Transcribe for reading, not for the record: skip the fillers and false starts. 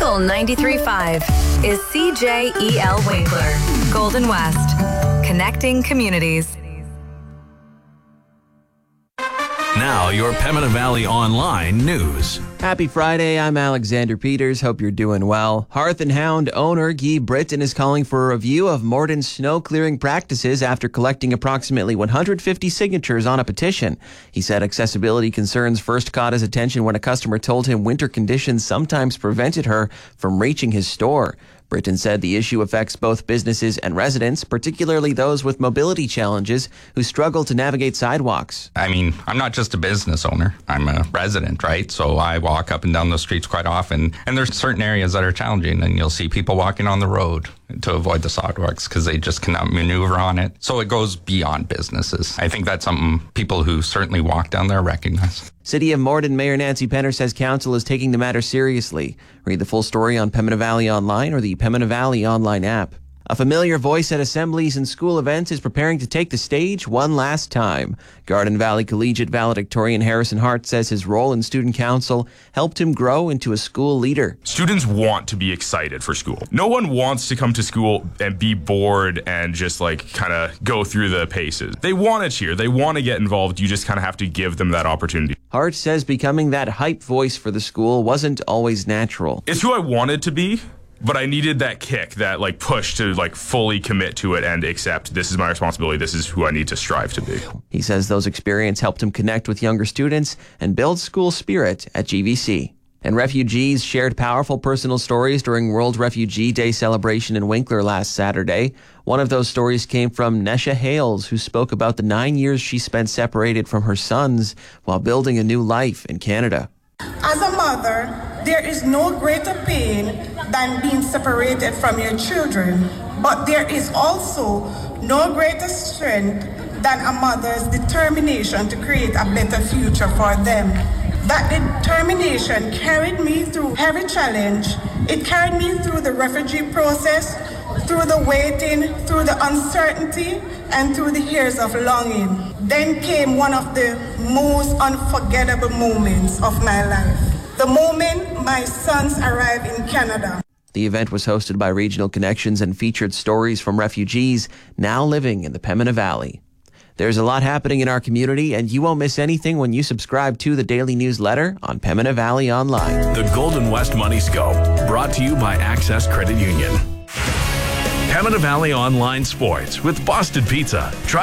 Fuel 93.5 is CJEL Winkler, Golden West, connecting communities. Now, your Pembina Valley Online news. Happy Friday, I'm Alexander Peters. Hope you're doing well. Hearth and Hound owner Guy Britton is calling for a review of Morton's snow clearing practices after collecting approximately 150 signatures on a petition. He said accessibility concerns first caught his attention when a customer told him winter conditions sometimes prevented her from reaching his store. Britton said the issue affects both businesses and residents, particularly those with mobility challenges who struggle to navigate sidewalks. I mean, I'm not just a business owner. I'm a resident, right? So I walk up and down the streets quite often, and there's certain areas that are challenging, and you'll see people walking on the road to avoid the sidewalks because they just cannot maneuver on it. So it goes beyond businesses. I think that's something people who certainly walk down there recognize. City of Morton Mayor Nancy Penner says council is taking the matter seriously. Read the full story on Pembina Valley Online or the Pembina Valley Online app. A familiar voice at assemblies and school events is preparing to take the stage one last time. Garden Valley Collegiate valedictorian Harrison Hart says his role in student council helped him grow into a school leader. Students want to be excited for school. No one wants to come to school and be bored and just kind of go through the paces. They want to cheer. They want to get involved. You just kind of have to give them that opportunity. Hart says becoming that hype voice for the school wasn't always natural. It's who I wanted to be. But I needed that kick, that push to fully commit to it and accept this is my responsibility. This is who I need to strive to be. He says those experiences helped him connect with younger students and build school spirit at GVC. And refugees shared powerful personal stories during World Refugee Day celebration in Winkler last Saturday. One of those stories came from Nesha Hales, who spoke about the 9 years she spent separated from her sons while building a new life in Canada. As a mother, there is no greater pain than being separated from your children, but there is also no greater strength than a mother's determination to create a better future for them. That determination carried me through every challenge. It carried me through the refugee process, through the waiting, through the uncertainty, and through the years of longing. Then came one of the most unforgettable moments of my life. The moment my sons arrived in Canada. The event was hosted by Regional Connections and featured stories from refugees now living in the Pembina Valley. There's a lot happening in our community, and you won't miss anything when you subscribe to the daily newsletter on Pembina Valley Online. The Golden West Money Scope, brought to you by Access Credit Union. Pembina Valley Online Sports with Boston Pizza. Try